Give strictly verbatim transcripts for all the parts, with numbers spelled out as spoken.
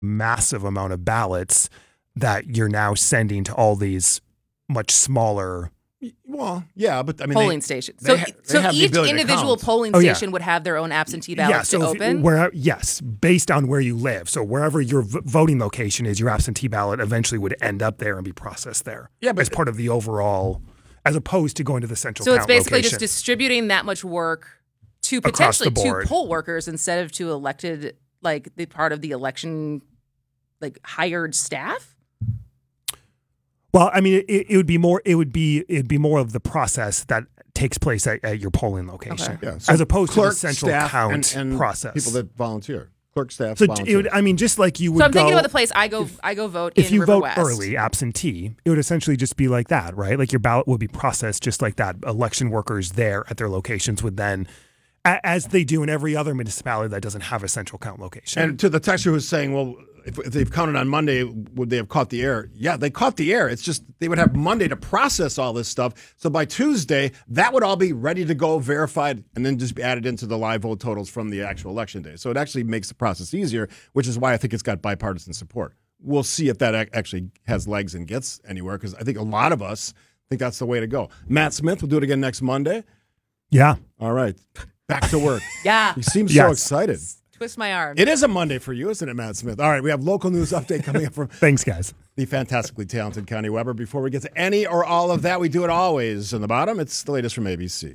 massive amount of ballots that you're now sending to all these much smaller. Well, yeah, but I mean, polling they, stations. They So, ha- they so have the each ability to individual count. polling Oh, yeah. station would have their own absentee ballots Yeah, so to if- open. Where, yes, based on where you live. So wherever your v- voting location is, your absentee ballot eventually would end up there and be processed there. Yeah, but as part of the overall, as opposed to going to the central So it's count basically location. just distributing that much work to Across the potentially to board. poll workers instead of to elected, like the part of the election, like hired staff. Well, I mean, it, it would be more. It would be. It'd be more of the process that takes place at, at your polling location, Okay. Yeah, so as opposed to clerk, the central staff, count and, and process. people that volunteer, clerk, staff, so volunteer. it would. I mean, just like you would. So I'm go, thinking about the place I go. I go vote if in you River vote West. early, absentee, it would essentially just be like that, right? Like your ballot would be processed just like that. Election workers there at their locations would then, a- as they do in every other municipality that doesn't have a central count location. And to the texter who's saying, well, if, if they've counted on Monday, would they have caught the error? Yeah, they caught the error. It's just they would have Monday to process all this stuff. So by Tuesday, that would all be ready to go, verified, and then just be added into the live vote totals from the actual election day. So it actually makes the process easier, which is why I think it's got bipartisan support. We'll see if that ac- actually has legs and gets anywhere, because I think a lot of us think that's the way to go. Matt Smith will do it again next Monday. yeah. All right, back to work. Yeah, He seems so Yes. excited. twist my arm. It is a Monday for you, isn't it, Matt Smith? All right, we have local news update coming up from Thanks, guys. the fantastically talented Connie Weber. Before we get to any or all of that, we do it always. On the bottom, it's the latest from A B C.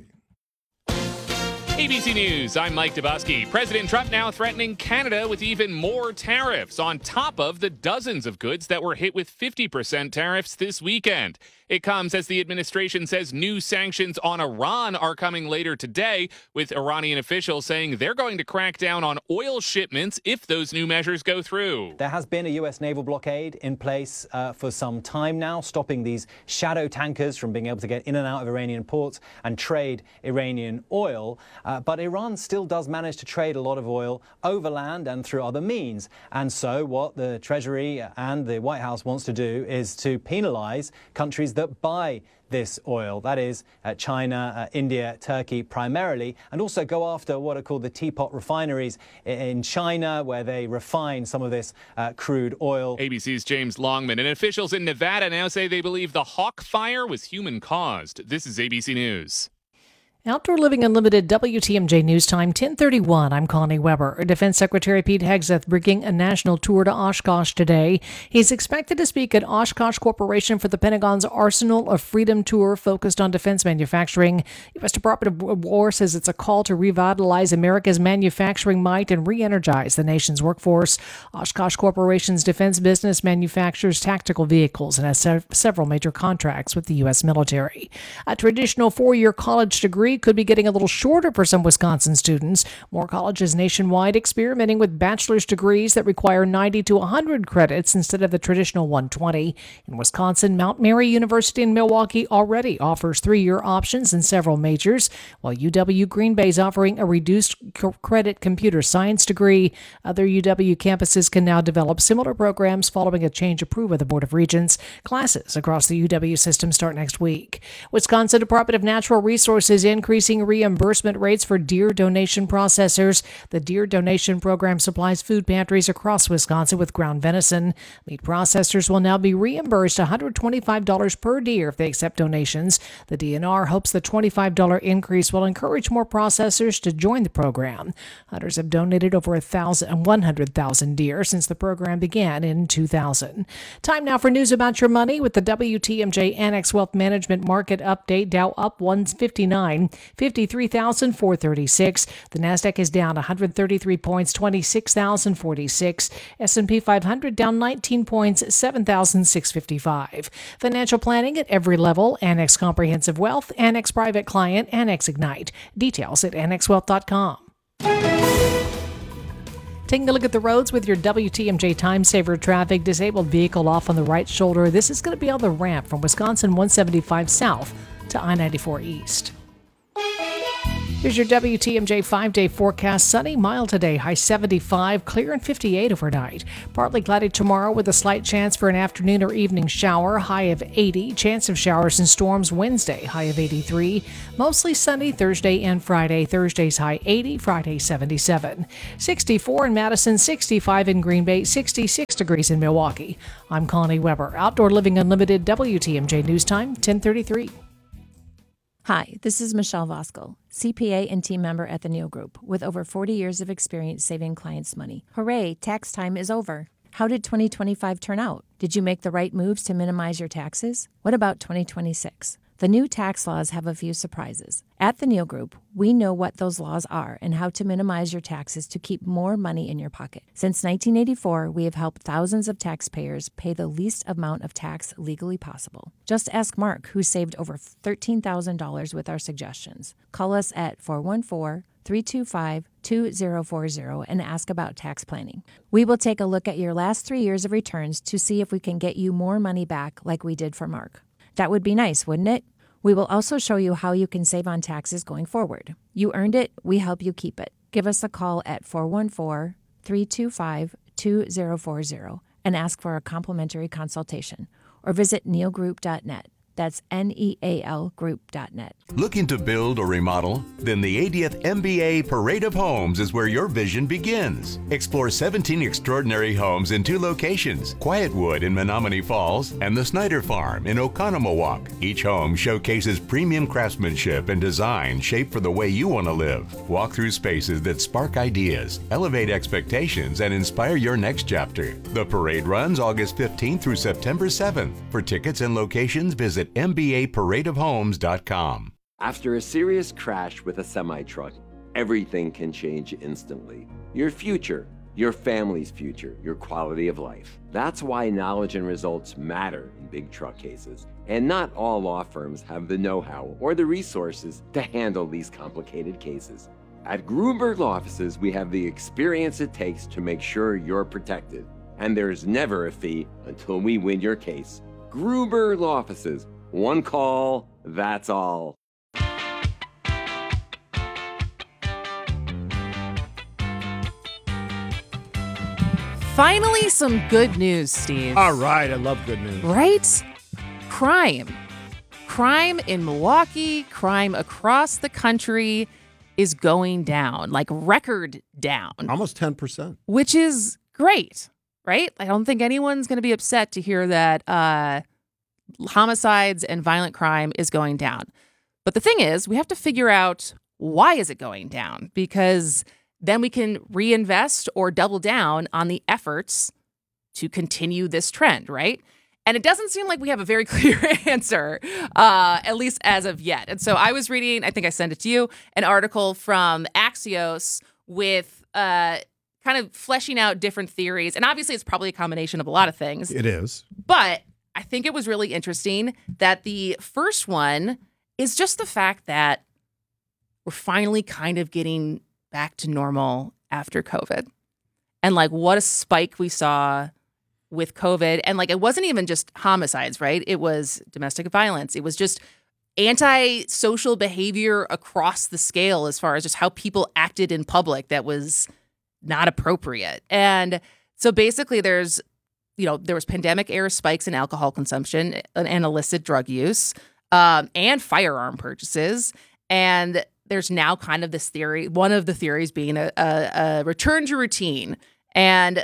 A B C News, I'm Mike Dubusky. President Trump now threatening Canada with even more tariffs on top of the dozens of goods that were hit with fifty percent tariffs this weekend. It comes as the administration says new sanctions on Iran are coming later today, with Iranian officials saying they're going to crack down on oil shipments if those new measures go through. There has been a U S naval blockade in place uh, for some time now, stopping these shadow tankers from being able to get in and out of Iranian ports and trade Iranian oil. Uh, but Iran still does manage to trade a lot of oil overland and through other means. And so what the Treasury and the White House wants to do is to penalize countries that buy this oil, that is uh, China, uh, India, Turkey primarily, and also go after what are called the teapot refineries in China, where they refine some of this uh, crude oil. A B C's James Longman and officials in Nevada now say they believe the Hawk fire was human-caused. This is A B C News. Outdoor Living Unlimited, W T M J News Time, ten thirty-one. I'm Connie Weber. Defense Secretary Pete Hegseth bringing a national tour to Oshkosh today. He's expected to speak at Oshkosh Corporation for the Pentagon's Arsenal of Freedom tour focused on defense manufacturing. U S Department of War says it's a call to revitalize America's manufacturing might and re-energize the nation's workforce. Oshkosh Corporation's defense business manufactures tactical vehicles and has sev- several major contracts with the U S military. A traditional four-year college degree could be getting a little shorter for some Wisconsin students. More colleges nationwide experimenting with bachelor's degrees that require ninety to one hundred credits instead of the traditional one hundred twenty. In Wisconsin, Mount Mary University in Milwaukee already offers three-year options in several majors, while U W Green Bay is offering a reduced credit computer science degree. Other U W campuses can now develop similar programs following a change approved by the Board of Regents. Classes across the U W system start next week. Wisconsin Department of Natural Resources increasing reimbursement rates for deer donation processors. The deer donation program supplies food pantries across Wisconsin with ground venison. Meat processors will now be reimbursed one hundred twenty-five dollars per deer if they accept donations. The D N R hopes the twenty-five dollars increase will encourage more processors to join the program. Hunters have donated over one thousand, one hundred thousand deer since the program began in two thousand. Time now for news about your money with the W T M J Annex Wealth Management Market Update. Dow up one fifty-nine. fifty-three thousand four hundred thirty-six. The Nasdaq is down one hundred thirty-three points, twenty-six thousand forty-six. S and P five hundred down nineteen points, seven thousand six hundred fifty-five. Financial planning at every level. Annex Comprehensive Wealth, Annex Private Client, Annex Ignite. Details at annex wealth dot com. Taking a look at the roads with your W T M J Time Saver traffic. Disabled vehicle off on the right shoulder. This is going to be on the ramp from Wisconsin one seventy-five south to I ninety-four east. Here's your W T M J five-day forecast. Sunny, mild today, high seventy-five, clear and fifty-eight overnight. Partly cloudy tomorrow with a slight chance for an afternoon or evening shower, high of eighty. Chance of showers and storms Wednesday, high of eighty-three. Mostly sunny Thursday and Friday. Thursday's high eighty, Friday seventy-seven. sixty-four in Madison, sixty-five in Green Bay, sixty-six degrees in Milwaukee. I'm Connie Weber. Outdoor Living Unlimited, W T M J News Time, ten thirty-three. Hi, this is Michelle Voskel, C P A and team member at the Neal Group, with over forty years of experience saving clients money. Hooray, tax time is over. How did twenty twenty-five turn out? Did you make the right moves to minimize your taxes? What about twenty twenty-six? The new tax laws have a few surprises. At the Neal Group, we know what those laws are and how to minimize your taxes to keep more money in your pocket. Since nineteen eighty-four, we have helped thousands of taxpayers pay the least amount of tax legally possible. Just ask Mark, who saved over thirteen thousand dollars with our suggestions. Call us at four one four, three two five, two zero four zero and ask about tax planning. We will take a look at your last three years of returns to see if we can get you more money back like we did for Mark. That would be nice, wouldn't it? We will also show you how you can save on taxes going forward. You earned it, we help you keep it. Give us a call at four one four, three two five, two zero four zero and ask for a complimentary consultation. Or visit neal group dot net. That's N E A L group dot net. Looking to build or remodel? Then the eightieth M B A Parade of Homes is where your vision begins. Explore seventeen extraordinary homes in two locations, Quietwood in Menominee Falls and the Snyder Farm in Oconomowoc. Each home showcases premium craftsmanship and design shaped for the way you want to live. Walk through spaces that spark ideas, elevate expectations, and inspire your next chapter. The parade runs August fifteenth through September seventh. For tickets and locations, visit M B A parade of homes dot com. After a serious crash with a semi-truck, everything can change instantly. Your future, your family's future, your quality of life. That's why knowledge and results matter in big truck cases. And not all law firms have the know-how or the resources to handle these complicated cases. At Gruberg Law Offices, we have the experience it takes to make sure you're protected. And there's never a fee until we win your case. Gruberg Law Offices. One call, that's all. Finally, some good news, Steve. All right, I love good news. Right? Crime. Crime in Milwaukee, crime across the country is going down, like record down. Almost ten percent. Which is great, right? I don't think anyone's going to be upset to hear that uh, homicides and violent crime is going down. But the thing is, we have to figure out why is it going down, because then we can reinvest or double down on the efforts to continue this trend, right? And it doesn't seem like we have a very clear answer, uh, at least as of yet. And so I was reading, I think I sent it to you, an article from Axios with uh, kind of fleshing out different theories. And obviously it's probably a combination of a lot of things. It is. But I think it was really interesting that the first one is just the fact that we're finally kind of getting back to normal after COVID. And like what a spike we saw with COVID. And like it wasn't even just homicides, right? It was domestic violence. It was just anti-social behavior across the scale as far as just how people acted in public that was not appropriate. And so basically there's you know, there was pandemic era spikes in alcohol consumption and, and illicit drug use um, and firearm purchases. And there's now kind of this theory, one of the theories being a, a, a return to routine. And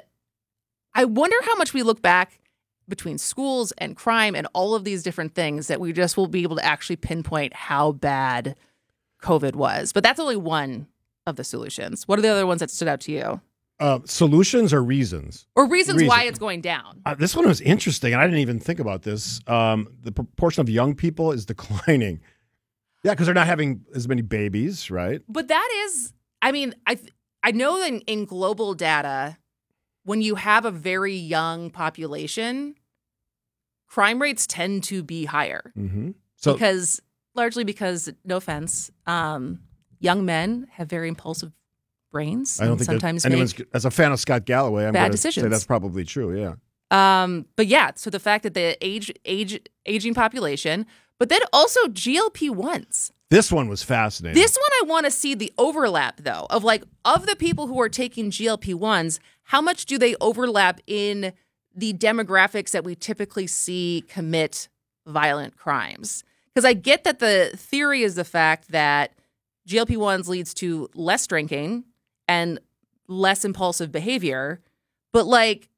I wonder how much we look back between schools and crime and all of these different things that we just will be able to actually pinpoint how bad COVID was. But that's only one of the solutions. What are the other ones that stood out to you? Uh, solutions or reasons? Or reasons Reason. why it's going down. Uh, this one was interesting, and I didn't even think about this. Um, the proportion of young people is declining. Yeah, because they're not having as many babies, right? But that is, I mean, I I know that in, in global data, when you have a very young population, crime rates tend to be higher. Mm-hmm. So, because, largely because, no offense, um, young men have very impulsive brains. I don't and think sometimes anyone's, make as a fan of Scott Galloway, I'm bad going to decisions. say that's probably true, yeah. Um, but yeah, so the fact that the age, age, aging population, but then also G L P ones. This one was fascinating. This one, I want to see the overlap, though, of like, of the people who are taking G L P ones, how much do they overlap in the demographics that we typically see commit violent crimes? Because I get that the theory is the fact that G L P ones leads to less drinking and less impulsive behavior. But like,